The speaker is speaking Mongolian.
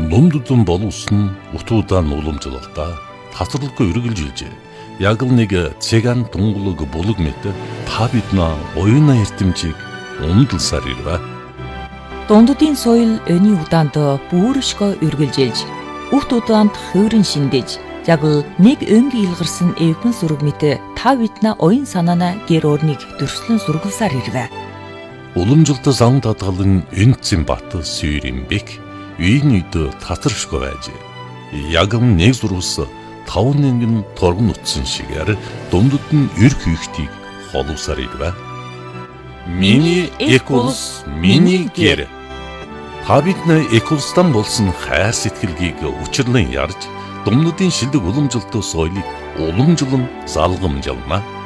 Номдудун боловсон утуудан уламжлалта тасралгүй үргэлжилжээ. Яг л нэг цэган тунгалаг булаг мэт та бидна оюуна эрдэмжийг умдалсаар ирвэ. Дунддын соёл өний удаанд бүршгөө үргэлжилж, урт удаанд хувирын шиндэж, яг л нэг өнгийн илгарсан эвгэн сүрэг мэт та бидна оюун санаана гэр орныг дөрслөн сургалсаар ирвэ. Уламжлалт зам татгалан энцэн бат сүйрэмбек үйн үйд татаршгүй байж. Яг нэг зурвас 5 торгон утсан шигээр дундад нь эрх ихтийг холуусаар ирвэ. Миний эколс, миний гэр. Та бидний эколстан болсон хайр сэтгэлгийг учирлан ярьж, дундадын шилдэг уламжлалт соёлыг уламжлан залгамжлана.